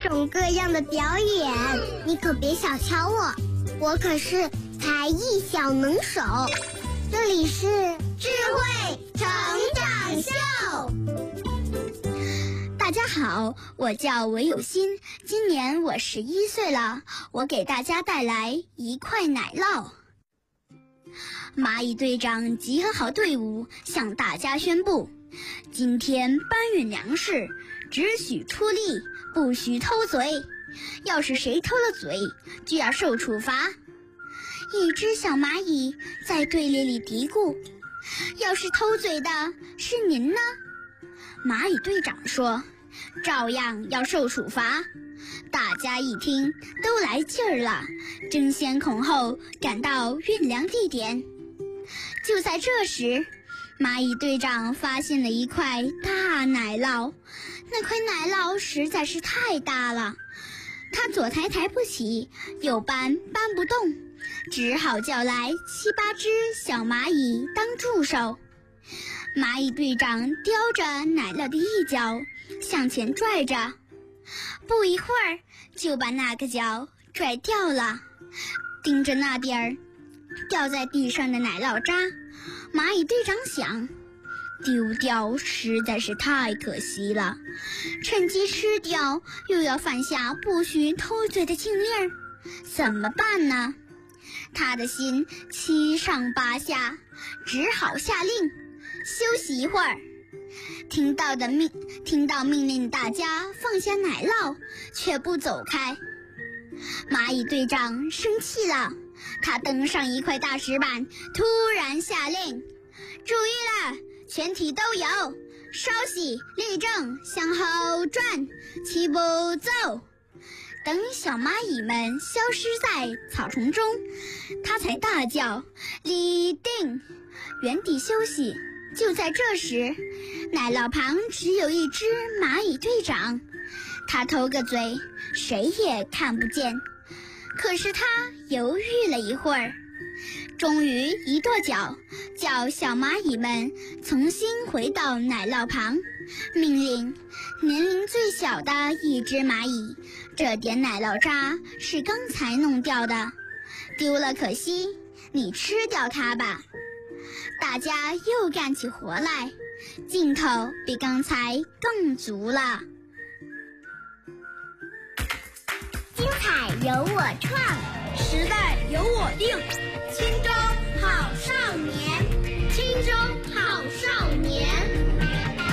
种各样的表演，你可别小瞧我，我可是才艺小能手。这里是智慧成长秀。 大家好，我叫韦有欣，今年我11岁了，我给大家带来一块奶酪。蚂蚁队长集合好队伍，向大家宣布，今天搬运粮食，只许出力，不许偷嘴，要是谁偷了嘴，就要受处罚。一只小蚂蚁在队列里嘀咕，要是偷嘴的是您呢？蚂蚁队长说，照样要受处罚。大家一听都来劲儿了，争先恐后赶到运粮地点。就在这时，蚂蚁队长发现了一块大奶酪，那块奶酪实在是太大了，他左抬不起，右搬不动，只好叫来7、8只小蚂蚁当助手。蚂蚁队长叼着奶酪的一角向前拽着，不一会儿就把那个角拽掉了。盯着那点掉在地上的奶酪渣，蚂蚁队长想，丢掉实在是太可惜了，趁机吃掉又要犯下不许偷嘴的禁令儿，怎么办呢？他的心七上八下，只好下令休息一会儿。听到命令的大家放下奶酪，却不走开。蚂蚁队长生气了，他登上一块大石板，突然下令，注意了，全体都有，稍息，立正，向后转，7步走。等小蚂蚁们消失在草丛中，他才大叫，立定，原地休息。就在这时，奶酪旁只有一只蚂蚁队长，他偷个嘴，谁也看不见。可是他犹豫了一会儿，终于一跺脚，叫小蚂蚁们重新回到奶酪旁，命令年龄最小的一只蚂蚁，这点奶酪渣是刚才弄掉的，丢了可惜，你吃掉它吧。大家又干起活来，劲头比刚才更足了。 精彩由我创， 时代由我定，青州好少年，青州